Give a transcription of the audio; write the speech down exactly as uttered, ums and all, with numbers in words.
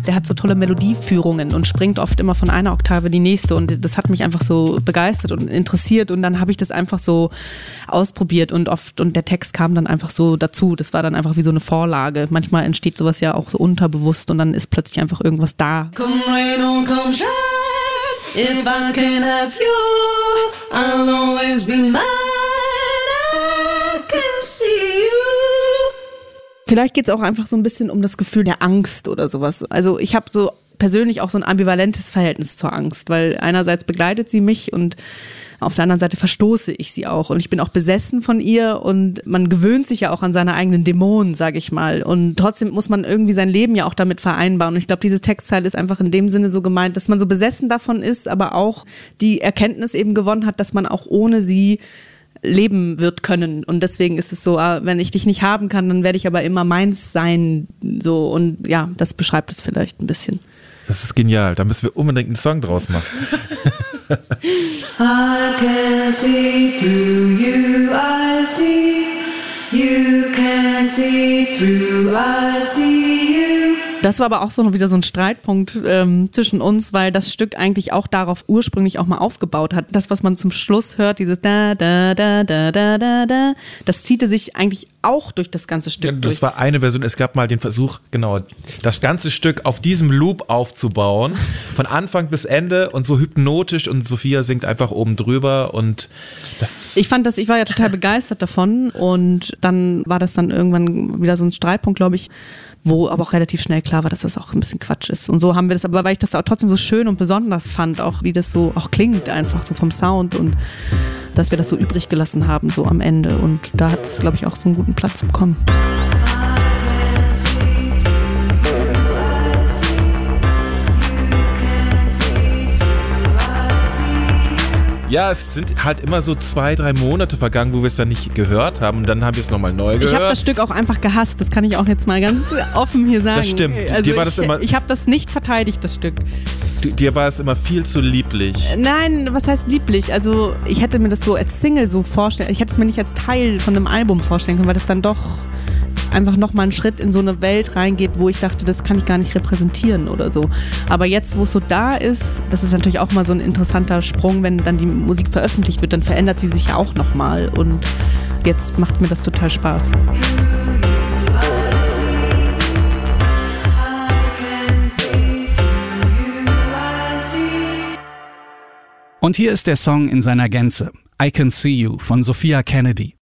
der hat so tolle Melodieführungen und springt oft immer von einer Oktave die nächste und das hat mich einfach so begeistert und interessiert und dann habe ich das einfach so ausprobiert und oft und der Text kam dann einfach so dazu. Das war dann einfach wie so eine Vorlage. Manchmal entsteht sowas ja auch so unterbewusst und dann ist plötzlich einfach irgendwas da. Come rain or come shine, if I can have you, I'll always be mine, I can see you. Vielleicht geht es auch einfach so ein bisschen um das Gefühl der Angst oder sowas. Also ich habe so persönlich auch so ein ambivalentes Verhältnis zur Angst, weil einerseits begleitet sie mich und auf der anderen Seite verstoße ich sie auch und ich bin auch besessen von ihr und man gewöhnt sich ja auch an seine eigenen Dämonen, sage ich mal. Und trotzdem muss man irgendwie sein Leben ja auch damit vereinbaren. Und ich glaube, dieses Textteil ist einfach in dem Sinne so gemeint, dass man so besessen davon ist, aber auch die Erkenntnis eben gewonnen hat, dass man auch ohne sie leben wird können. Und deswegen ist es so, wenn ich dich nicht haben kann, dann werde ich aber immer meins sein. So und ja, das beschreibt es vielleicht ein bisschen. Das ist genial. Da müssen wir unbedingt einen Song draus machen. I can see through you, I see, you can see through, I see you. Das war aber auch so wieder so ein Streitpunkt ähm, zwischen uns, weil das Stück eigentlich auch darauf ursprünglich auch mal aufgebaut hat. Das, was man zum Schluss hört, dieses da, da, da, da, da, da, da, das ziehte sich eigentlich auch durch das ganze Stück. Ja, das durch. war eine Version. Es gab mal den Versuch, genau, das ganze Stück auf diesem Loop aufzubauen, von Anfang bis Ende und so hypnotisch und Sophia singt einfach oben drüber und das. Ich fand das, ich war ja total begeistert davon und dann war das dann irgendwann wieder so ein Streitpunkt, glaube ich, wo aber auch relativ schnell klar war, dass das auch ein bisschen Quatsch ist. Und so haben wir das, aber weil ich das auch trotzdem so schön und besonders fand, auch wie das so auch klingt einfach so vom Sound und dass wir das so übrig gelassen haben so am Ende und da hat es, glaube ich, auch so einen guten Platz bekommen. Ja, es sind halt immer so zwei, drei Monate vergangen, wo wir es dann nicht gehört haben und dann haben wir es nochmal neu gehört. Ich habe das Stück auch einfach gehasst, das kann ich auch jetzt mal ganz offen hier sagen. Das stimmt. Also dir war ich, das immer, ich habe das nicht verteidigt, das Stück. Du, dir war es immer viel zu lieblich. Nein, was heißt lieblich? Also ich hätte mir das so als Single so vorstellen, ich hätte es mir nicht als Teil von einem Album vorstellen können, weil das dann doch einfach nochmal einen Schritt in so eine Welt reingeht, wo ich dachte, das kann ich gar nicht repräsentieren oder so. Aber jetzt, wo es so da ist, das ist natürlich auch mal so ein interessanter Sprung, wenn dann die Musik veröffentlicht wird, dann verändert sie sich ja auch nochmal und jetzt macht mir das total Spaß. Und hier ist der Song in seiner Gänze, I Can See You von Sophia Kennedy.